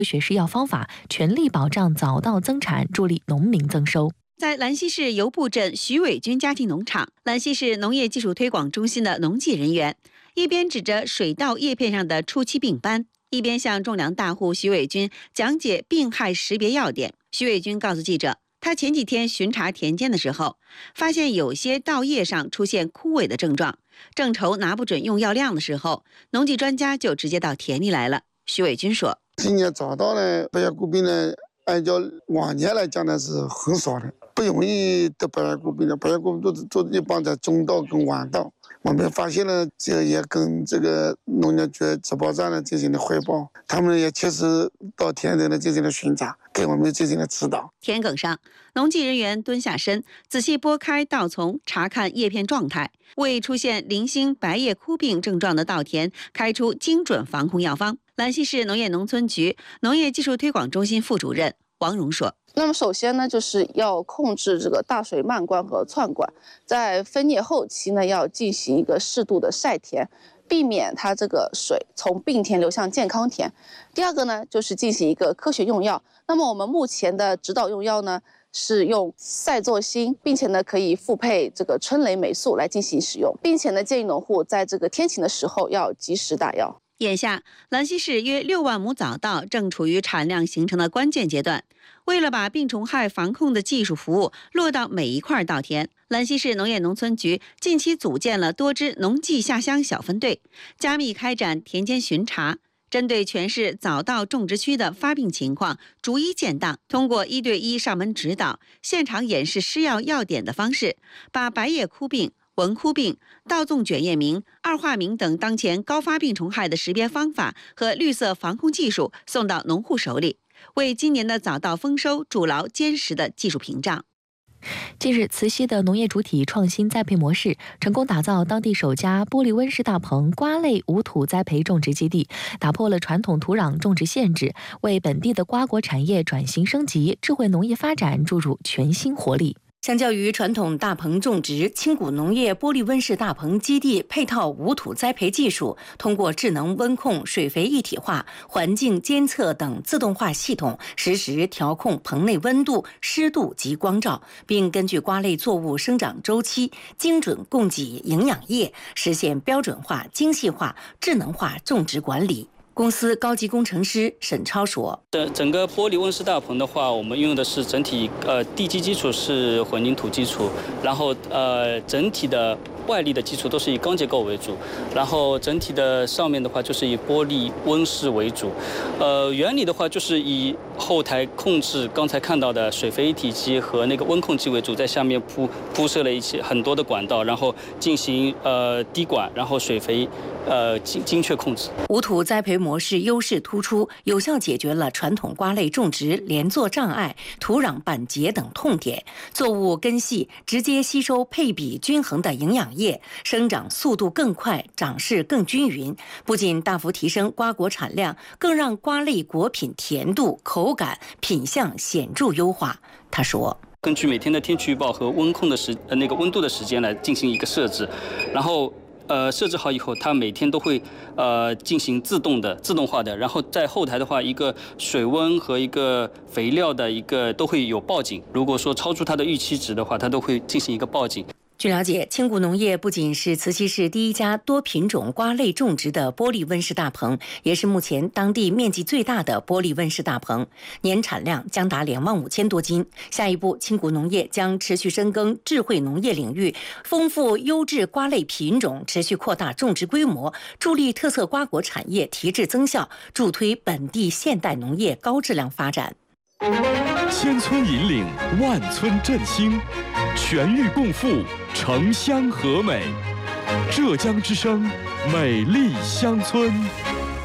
科学施药方法，全力保障早稻增产，助力农民增收。 在兰溪市油布镇徐伟军家庭农场，兰溪市农业技术推广中心的农技人员一边指着水稻叶片上的初期病斑，一边向种粮大户徐伟军讲解病害识别要点。徐伟军告诉记者，他前几天巡查田间的时候，发现有些稻叶上出现枯萎的症状，正愁拿不准用药量的时候，农技专家就直接到田里来了。徐伟军说， 今年早稻呢，白叶枯病呢，按照往年来讲呢是很少的，不容易得白叶枯病的。白叶枯病都一般在中稻跟晚稻。我们发现了，这个也跟这个农业局直报站呢进行了汇报，他们也切实到田里呢进行了巡查，给我们进行了指导。 田埂上，农技人员蹲下身，仔细拨开稻丛，查看叶片状态，为出现零星白叶枯病症状的稻田开出精准防控药方。兰溪市农业农村局农业技术推广中心副主任王荣说， 那么首先呢，就是要控制这个大水漫灌和窜灌，在分蘖后期呢，要进行一个适度的晒田，避免它这个水从病田流向健康田。第二个呢，就是进行一个科学用药。那么我们目前的指导用药呢，是用赛唑星，并且呢可以复配这个春雷霉素来进行使用，并且呢建议农户在这个天晴的时候要及时打药。 眼下，兰溪市约6万亩早稻正处于产量形成的关键阶段。为了把病虫害防控的技术服务落到每一块稻田，兰溪市农业农村局近期组建了多支农技下乡小分队，加密开展田间巡查，针对全市早稻种植区的发病情况逐一建档，通过1对1上门指导、现场演示施药要点的方式，把白叶枯病、纹枯病、稻纵卷叶鸣、二化鸣等当前高发病虫害的识别方法和绿色防控技术送到农户手里，为今年的早稻丰收筑牢坚实的技术屏障。 近日，慈溪的农业主体创新栽培模式成功打造当地首家玻璃温室大棚瓜类无土栽培种植基地，打破了传统土壤种植限制，为本地的瓜果产业转型升级、智慧农业发展注入全新活力。 相较于传统大棚种植，青谷农业玻璃温室大棚基地配套无土栽培技术，通过智能温控、水肥一体化、环境监测等自动化系统，实时调控棚内温度、湿度及光照，并根据瓜类作物生长周期，精准供给营养液，实现标准化、精细化、智能化种植管理。公司高级工程师沈超说：“ 整个玻璃温室大棚的话，我们用的是整体地基基础是混凝土基础，然后整体的外力的基础都是以钢结构为主，然后整体的上面的话就是以玻璃温室为主。原理的话就是以后台控制刚才看到的水肥一体机和那个温控机为主，在下面铺设了很多的管道，然后进行滴管，然后水肥精确控制。 无土栽培模式优势突出，有效解决了传统瓜类种植连作障碍、土壤板结等痛点，作物根系直接吸收配比均衡的营养液，生长速度更快，长势更均匀，不仅大幅提升瓜果产量，更让瓜类果品甜度、口感、品相显著优化。他说：“ 根据每天的天气预报和温控的那个温度的时间来进行一个设置，然后设置好以后，它每天都会进行自动化的，然后在后台的话，一个水温和一个肥料的一个都会有报警。如果说超出它的预期值的话，它都会进行一个报警。” 据了解，青谷农业不仅是慈溪市第一家多品种瓜类种植的玻璃温室大棚，也是目前当地面积最大的玻璃温室大棚，年产量将达25000多斤。下一步，青谷农业将持续深耕智慧农业领域，丰富优质瓜类品种，持续扩大种植规模，助力特色瓜果产业提质增效，助推本地现代农业高质量发展。 千村引领，万村振兴，全域共富，城乡和美。浙江之声，美丽乡村。